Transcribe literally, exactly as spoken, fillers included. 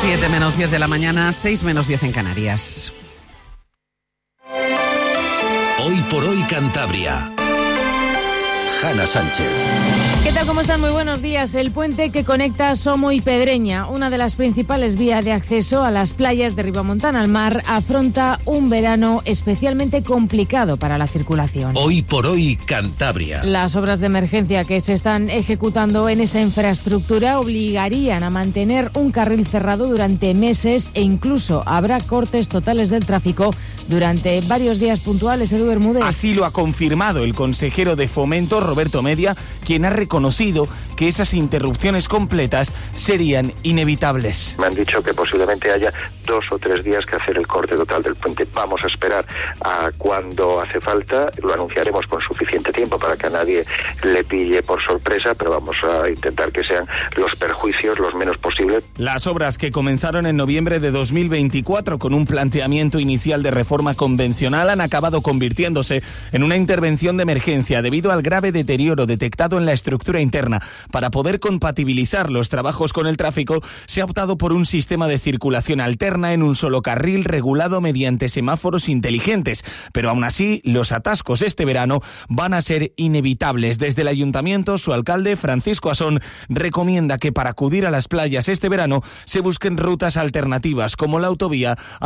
siete menos diez de la mañana, seis menos diez en Canarias. Hoy por hoy Cantabria. Hanna Sánchez. ¿Qué tal? ¿Cómo están? Muy buenos días. El puente que conecta Somo y Pedreña, una de las principales vías de acceso a las playas de Ribamontana al mar, afronta un verano especialmente complicado para la circulación. Hoy por hoy Cantabria. Las obras de emergencia que se están ejecutando en esa infraestructura obligarían a mantener un carril cerrado durante meses e incluso habrá cortes totales del tráfico durante varios días puntuales. Edu Bermúdez. Así lo ha confirmado el consejero de Fomento, Roberto Media, quien ha reconocido que esas interrupciones completas serían inevitables. Me han dicho que posiblemente haya dos o tres días que hacer el corte total del puente. Vamos a esperar a cuando hace falta, lo anunciaremos con suficiente tiempo para que a nadie le pille por sorpresa, pero vamos a intentar que sean los perjuicios los menos posibles. Las obras que comenzaron en noviembre de dos mil veinticuatro con un planteamiento inicial de reforma convencional han acabado convirtiéndose en una intervención de emergencia debido al grave deterioro detectado en la estructura interna. Para poder compatibilizar los trabajos con el tráfico, se ha optado por un sistema de circulación alterna en un solo carril regulado mediante semáforos inteligentes. Pero aún así, los atascos este verano van a ser inevitables. Desde el Ayuntamiento, su alcalde, Francisco Asón, recomienda que para acudir a las playas este verano se busquen rutas alternativas como la autovía